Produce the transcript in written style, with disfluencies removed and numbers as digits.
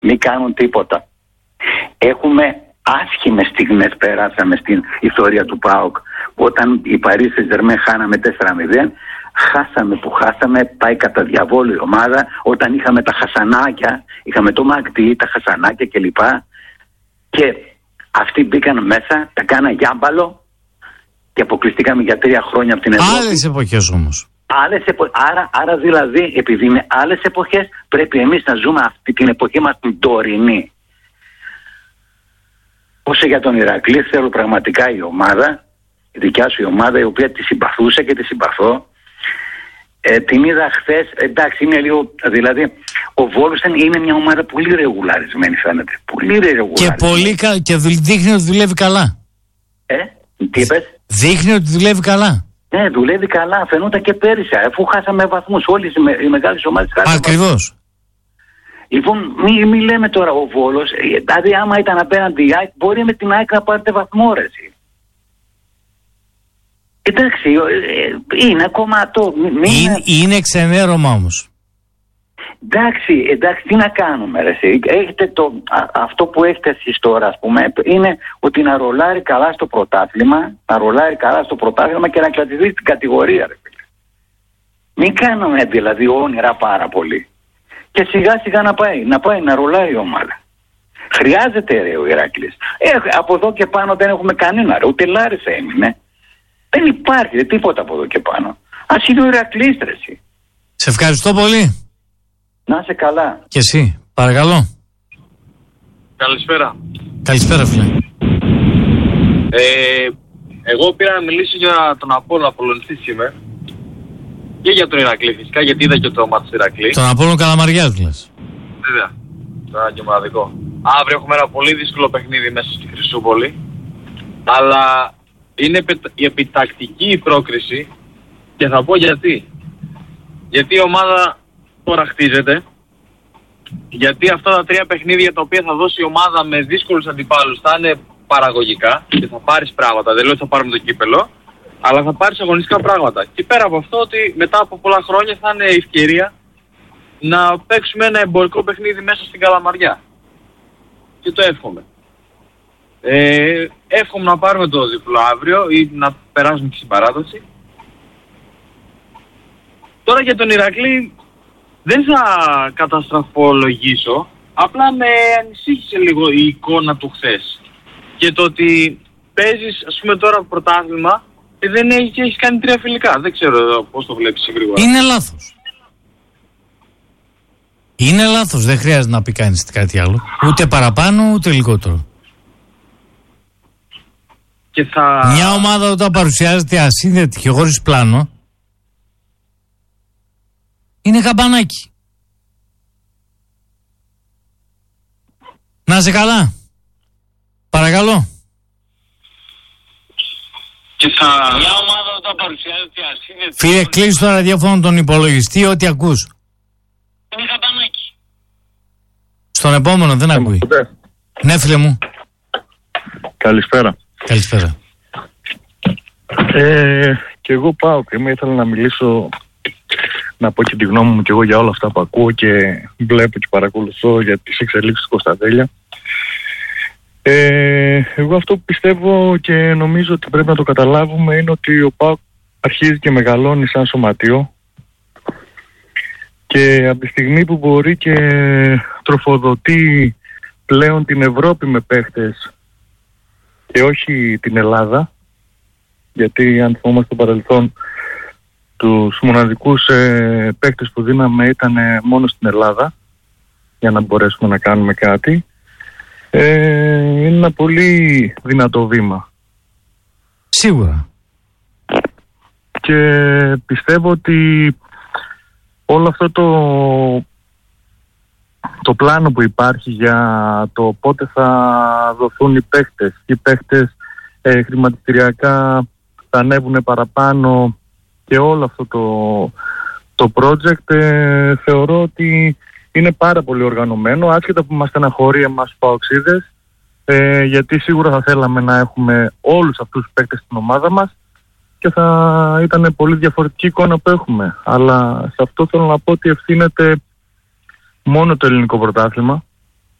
Μην κάνουν τίποτα. Έχουμε άσχημες στιγμές περάσαμε στην ιστορία του ΠΑΟΚ. Όταν η Παρί Σεν-Ζερμέν χάναμε 4-0, χάσαμε που χάσαμε, πάει κατά διαβόλου η ομάδα. Όταν είχαμε τα χασανάκια, είχαμε το Μακτή, τα χασανάκια κλπ. Και αυτοί μπήκαν μέσα, τα κάνα γιάμπαλο και αποκλειστήκαμε για 3 χρόνια από την Ευρώπη. Άλλες εποχές όμως. Άρα δηλαδή, επειδή είναι άλλες εποχές, πρέπει εμείς να ζούμε αυτή την εποχή μας την τωρινή. Όσο για τον Ηρακλή, θέλω πραγματικά η ομάδα, η δικιά σου η ομάδα, η οποία τη συμπαθούσα και τη συμπαθώ, την είδα χθες, εντάξει, είναι λίγο, δηλαδή, ο Βόλος είναι μια ομάδα πολύ ρεγουλαρισμένη φαίνεται. Πολύ ρεγουλαρισμένη. Και δείχνει ότι δουλεύει καλά. Τι είπες? Δείχνει ότι δουλεύει καλά. Ναι, δουλεύει καλά. Φαινόταν και πέρυσι, αφού χάσαμε βαθμούς. Όλες οι μεγάλες ομάδες χάσαμε. Ακριβώς. Λοιπόν, μην λέμε τώρα ο Βόλος, δηλαδή άμα ήταν απέναντι η ΑΕΚ, μπορεί με την ΑΕΚ να πάρετε βαθμό, ρε. Εντάξει, είναι ακόμα το... Είναι ξενέρωμα όμως. Εντάξει, τι να κάνουμε, ρε. Έχετε αυτό που έχετε εσείς τώρα, ας πούμε, είναι ότι να ρολάρει καλά στο πρωτάθλημα, και να κρατηθεί την κατηγορία, ρε. Μην κάνουμε δηλαδή όνειρα πάρα πολύ. Και σιγά σιγά να πάει να ρολάει η ομάδα. Χρειάζεται, ρε, ο Ηράκλης. Από εδώ και πάνω δεν έχουμε κανένα, ρε. Ούτε Λάρισα έμεινε. Δεν υπάρχει τίποτα από εδώ και πάνω. Ας είναι ο Ηρακλής, ρε. Σε ευχαριστώ πολύ. Να είσαι καλά. Και εσύ, παρακαλώ. Καλησπέρα. Καλησπέρα, φίλε. Εγώ πήρα να μιλήσω για τον Απόλλωνα, Απολλωνιστής είμαι. Και για τον Ηρακλή φυσικά, γιατί είδα και το μάτι του Ηρακλή. Τον Απόλλωνα Καλαμαριάς, λες. Βέβαια. Τώρα και μοναδικό. Αύριο έχουμε ένα πολύ δύσκολο παιχνίδι μέσα στη Χρυσούπολη. Αλλά είναι η επιτακτική η πρόκριση και θα πω γιατί. Γιατί η ομάδα τώρα χτίζεται. Γιατί αυτά τα 3 παιχνίδια τα οποία θα δώσει η ομάδα με δύσκολους αντιπάλους θα είναι παραγωγικά και θα πάρεις πράγματα. Δεν λέω ότι θα πάρουμε το κύπελο, αλλά θα πάρεις αγωνιστικά πράγματα. Και πέρα από αυτό, ότι μετά από πολλά χρόνια θα είναι ευκαιρία να παίξουμε ένα εμπορικό παιχνίδι μέσα στην Καλαμαριά. Και το εύχομαι. Εύχομαι να πάρουμε το διπλό αύριο ή να περάσουμε και στην παράταση. Τώρα για τον Ηρακλή δεν θα καταστραφολογήσω. Απλά με ανησύχησε λίγο η εικόνα του χθες. Και το ότι παίζεις, ας πούμε, τώρα πρωτάθλημα και δεν έχεις κάνει 3 φιλικά. Δεν ξέρω πώς το βλέπεις γρήγορα. Είναι λάθος. Είναι λάθος. Δεν χρειάζεται να πει κανείς κάτι άλλο. Ούτε παραπάνω ούτε λιγότερο. Και μια ομάδα όταν παρουσιάζεται ασύνδετη και χωρίς πλάνο είναι καμπανάκι. Να είσαι καλά. Παρακαλώ. Μια ομάδα όταν παρουσιάζεται ασύνδετη... Φίλε, κλείσει το ραδιόφωνο τον υπολογιστή, ό,τι ακούς. Είναι καμπανάκι. Στον επόμενο δεν ακούει. Ναι, φίλε μου. Καλησπέρα. Καλησπέρα. Και εγώ πάω και ήθελα να μιλήσω, να πω και τη γνώμη μου και εγώ για όλα αυτά που ακούω και βλέπω και παρακολουθώ για τις εξελίξεις του Κωνσταντέλια. Εγώ αυτό που πιστεύω και νομίζω ότι πρέπει να το καταλάβουμε είναι ότι ο ΠΑΟΚ αρχίζει και μεγαλώνει σαν σωματείο και από τη στιγμή που μπορεί και τροφοδοτεί πλέον την Ευρώπη με παίχτες και όχι την Ελλάδα, γιατί αν θυμόμαστε στο παρελθόν τους μοναδικούς παίκτες που δίναμε ήταν μόνο στην Ελλάδα για να μπορέσουμε να κάνουμε κάτι, είναι ένα πολύ δυνατό βήμα. Σίγουρα. Και πιστεύω ότι όλο αυτό το πλάνο που υπάρχει για το πότε θα δοθούν οι παίχτες, οι παίχτες χρηματιστηριακά θα ανέβουν παραπάνω και όλο αυτό το project θεωρώ ότι είναι πάρα πολύ οργανωμένο, άσχετα που μας στεναχωρεί εμάς παοξίδες, γιατί σίγουρα θα θέλαμε να έχουμε όλους αυτούς τους παίκτες στην ομάδα μας και θα ήταν πολύ διαφορετική εικόνα που έχουμε. Αλλά σε αυτό θέλω να πω ότι ευθύνεται μόνο το ελληνικό πρωτάθλημα